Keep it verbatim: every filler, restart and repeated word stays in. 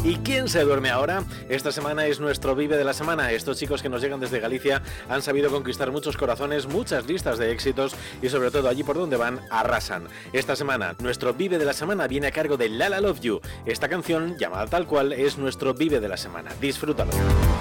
¿Y quién se duerme ahora? Esta semana es nuestro Vive de la Semana. Estos chicos que nos llegan desde Galicia han sabido conquistar muchos corazones, muchas listas de éxitos y sobre todo allí por donde van, arrasan. Esta semana, nuestro Vive de la Semana viene a cargo de Lala Love You. Esta canción, llamada tal cual, es nuestro Vive de la Semana. Disfrútalo.